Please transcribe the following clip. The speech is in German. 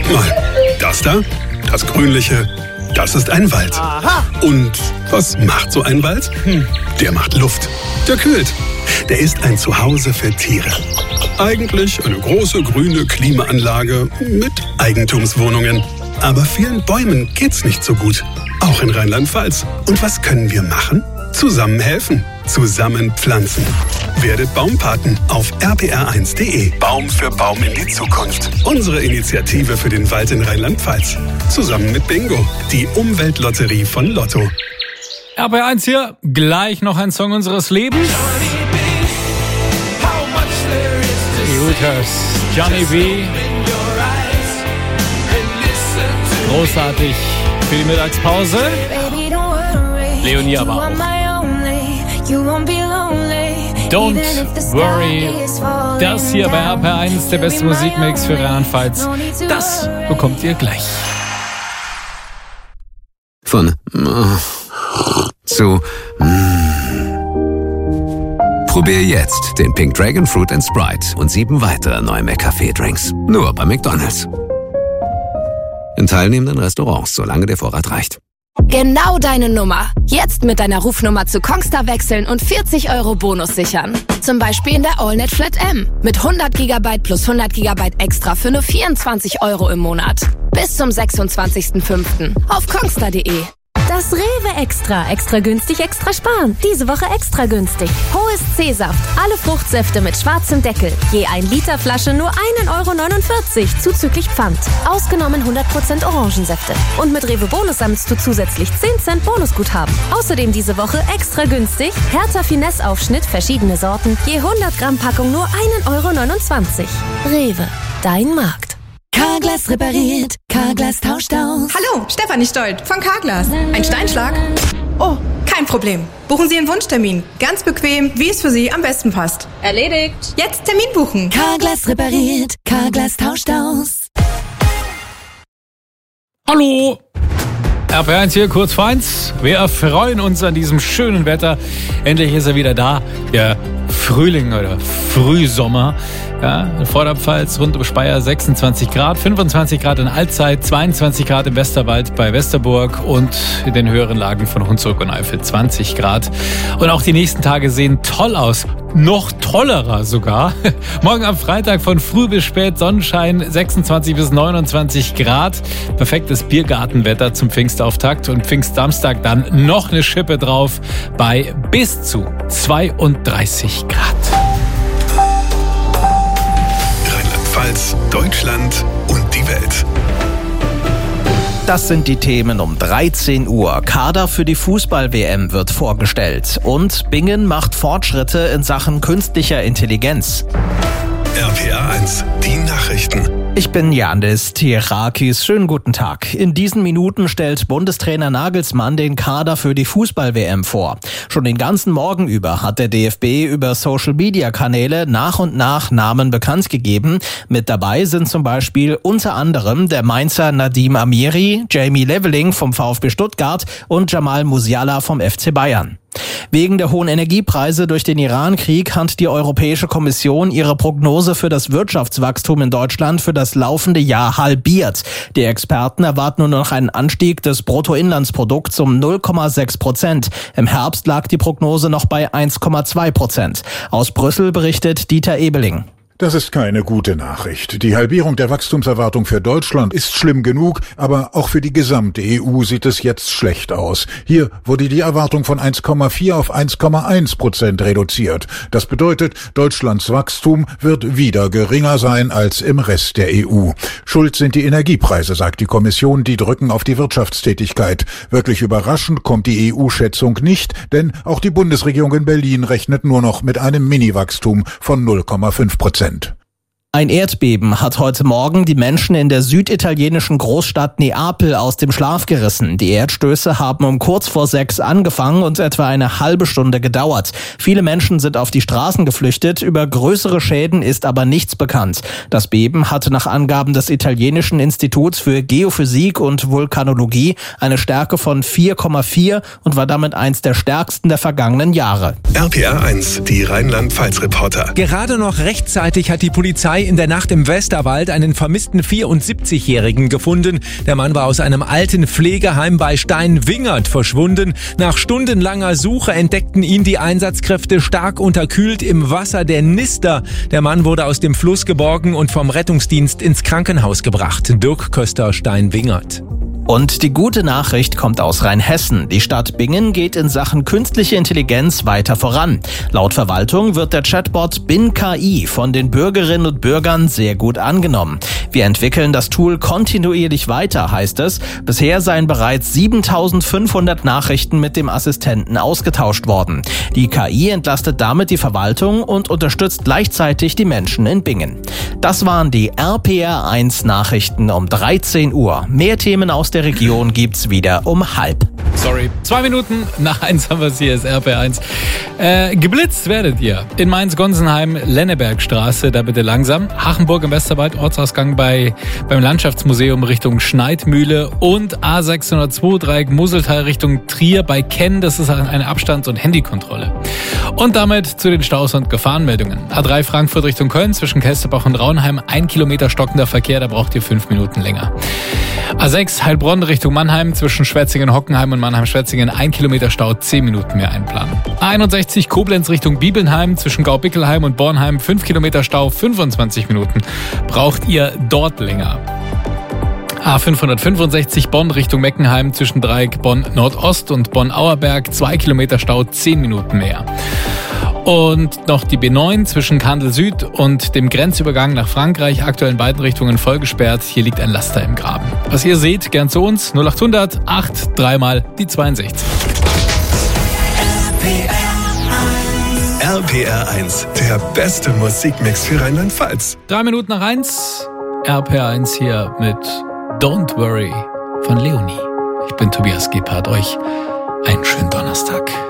Mal das da, das Grünliche, das ist ein Wald. Aha. Und was macht so ein Wald? Der macht Luft. Der kühlt. Der ist ein Zuhause für Tiere. Eigentlich eine große grüne Klimaanlage mit Eigentumswohnungen. Aber vielen Bäumen geht's nicht so gut. Auch in Rheinland-Pfalz. Und was können wir machen? Zusammen helfen. Zusammen pflanzen. Werdet Baumpaten auf rpr1.de. Baum für Baum in die Zukunft. Unsere Initiative für den Wald in Rheinland-Pfalz. Zusammen mit Bingo, die Umweltlotterie von Lotto. RPR1 hier, gleich noch ein Song unseres Lebens. Johnny B. Großartig für die Mittagspause. Leonie aber auch. Don't Worry. Das hier bei RPR1, der beste Musikmix für Rheinland-Pfalz. Das bekommt ihr gleich. Von zu Probier jetzt den Pink Dragon Fruit & Sprite und 7 weitere neue McCafé-Drinks. Nur bei McDonald's. In teilnehmenden Restaurants, solange der Vorrat reicht. Genau deine Nummer. Jetzt mit deiner Rufnummer zu Kongstar wechseln und 40 € Bonus sichern. Zum Beispiel in der AllNet Flat M. Mit 100 GB plus 100 GB extra für nur 24 € im Monat. Bis zum 26.05. auf kongstar.de. Das Rewe Extra. Extra günstig, extra sparen. Diese Woche extra günstig. Hohes C-Saft. Alle Fruchtsäfte mit schwarzem Deckel. Je 1 Liter Flasche nur 1,49 € zuzüglich Pfand. Ausgenommen 100% Orangensäfte. Und mit Rewe Bonus sammelst du zusätzlich 10 Cent Bonusguthaben. Außerdem diese Woche extra günstig. Hertha Finesse Aufschnitt, verschiedene Sorten. Je 100 Gramm Packung nur 1,29 €. Rewe. Dein Markt. Carglass repariert, Carglass tauscht aus. Hallo, Stefanie Stolt von Carglass. Ein Steinschlag? Oh, kein Problem. Buchen Sie einen Wunschtermin. Ganz bequem, wie es für Sie am besten passt. Erledigt. Jetzt Termin buchen. Carglass repariert, Carglass tauscht aus. Hallo! RPR1 hier, kurz vor 1. Wir erfreuen uns an diesem schönen Wetter. Endlich ist er wieder da. Der Frühling oder Frühsommer. Ja, in Vorderpfalz, rund um Speyer 26 Grad, 25 Grad in Altzeit, 22 Grad im Westerwald bei Westerburg und in den höheren Lagen von Hunsrück und Eifel 20 Grad. Und auch die nächsten Tage sehen toll aus. Noch tollerer sogar. Morgen am Freitag von früh bis spät Sonnenschein, 26 bis 29 Grad. Perfektes Biergartenwetter zum Pfingstauftakt und Pfingstsamstag dann noch eine Schippe drauf bei bis zu 32 Grad. Rheinland-Pfalz, Deutschland und die Welt. Das sind die Themen um 13 Uhr. Kader für die Fußball-WM wird vorgestellt. Und Bingen macht Fortschritte in Sachen künstlicher Intelligenz. RPR1, die Nachrichten. Ich bin Yannis Tirakis. Schönen guten Tag. In diesen Minuten stellt Bundestrainer Nagelsmann den Kader für die Fußball-WM vor. Schon den ganzen Morgen über hat der DFB über Social-Media-Kanäle nach und nach Namen bekannt gegeben. Mit dabei sind zum Beispiel unter anderem der Mainzer Nadim Amiri, Jamie Leveling vom VfB Stuttgart und Jamal Musiala vom FC Bayern. Wegen der hohen Energiepreise durch den Iran-Krieg hat die Europäische Kommission ihre Prognose für das Wirtschaftswachstum in Deutschland für das laufende Jahr halbiert. Die Experten erwarten nur noch einen Anstieg des Bruttoinlandsprodukts um 0,6%. Im Herbst lag die Prognose noch bei 1,2%. Aus Brüssel berichtet Dieter Ebeling. Das ist keine gute Nachricht. Die Halbierung der Wachstumserwartung für Deutschland ist schlimm genug, aber auch für die gesamte EU sieht es jetzt schlecht aus. Hier wurde die Erwartung von 1,4 auf 1,1% reduziert. Das bedeutet, Deutschlands Wachstum wird wieder geringer sein als im Rest der EU. Schuld sind die Energiepreise, sagt die Kommission, die drücken auf die Wirtschaftstätigkeit. Wirklich überraschend kommt die EU-Schätzung nicht, denn auch die Bundesregierung in Berlin rechnet nur noch mit einem Mini-Wachstum von 0,5%. Ein Erdbeben hat heute Morgen die Menschen in der süditalienischen Großstadt Neapel aus dem Schlaf gerissen. Die Erdstöße haben um kurz vor 6 angefangen und etwa eine halbe Stunde gedauert. Viele Menschen sind auf die Straßen geflüchtet. Über größere Schäden ist aber nichts bekannt. Das Beben hatte nach Angaben des italienischen Instituts für Geophysik und Vulkanologie eine Stärke von 4,4 und war damit eins der stärksten der vergangenen Jahre. RPR1, die Rheinland-Pfalz-Reporter. Gerade noch rechtzeitig hat die Polizei in der Nacht im Westerwald einen vermissten 74-Jährigen gefunden. Der Mann war aus einem alten Pflegeheim bei Steinwingert verschwunden. Nach stundenlanger Suche entdeckten ihn die Einsatzkräfte stark unterkühlt im Wasser der Nister. Der Mann wurde aus dem Fluss geborgen und vom Rettungsdienst ins Krankenhaus gebracht. Dirk Köster, Steinwingert. Und die gute Nachricht kommt aus Rheinhessen. Die Stadt Bingen geht in Sachen künstliche Intelligenz weiter voran. Laut Verwaltung wird der Chatbot BinKI von den Bürgerinnen und Bürgern sehr gut angenommen. Wir entwickeln das Tool kontinuierlich weiter, heißt es. Bisher seien bereits 7.500 Nachrichten mit dem Assistenten ausgetauscht worden. Die KI entlastet damit die Verwaltung und unterstützt gleichzeitig die Menschen in Bingen. Das waren die RPR1 Nachrichten um 13 Uhr. Mehr Themen aus der Region gibt's wieder um 12:30. Sorry. 2 Minuten nach 1 haben wir es hier, ist RPR1. Geblitzt werdet ihr in Mainz-Gonsenheim, Lennebergstraße, da bitte langsam. Hachenburg im Westerwald, Ortsausgang beim Landschaftsmuseum Richtung Schneidmühle und A602 Dreieck Museltal Richtung Trier bei Kenn. Das ist eine Abstands- und Handykontrolle. Und damit zu den Staus und Gefahrenmeldungen. A3 Frankfurt Richtung Köln zwischen Kelsterbach und Raunheim, 1 Kilometer stockender Verkehr, da braucht ihr 5 Minuten länger. A6 Heilbronn Richtung Mannheim zwischen Schwetzingen-Hockenheim und Mannheim-Schwetzingen, 1 Kilometer Stau, 10 Minuten mehr einplanen. A61 Koblenz Richtung Bibelnheim zwischen Gaubickelheim und Bornheim, 5 Kilometer Stau, 25 Minuten. Braucht ihr dort länger. A565 Bonn Richtung Meckenheim zwischen Dreieck Bonn Nordost und Bonn-Auerberg, 2 Kilometer Stau, 10 Minuten mehr. Und noch die B9 zwischen Kandel Süd und dem Grenzübergang nach Frankreich, aktuell in beiden Richtungen voll gesperrt. Hier liegt ein Laster im Graben. Was ihr seht, gern zu uns, 0800 8 3 mal die 62. RPR1, der beste Musikmix für Rheinland-Pfalz. 3 Minuten nach 1, RPR1 hier mit Don't Worry von Leonie. Ich bin Tobias Gebhardt, euch einen schönen Donnerstag.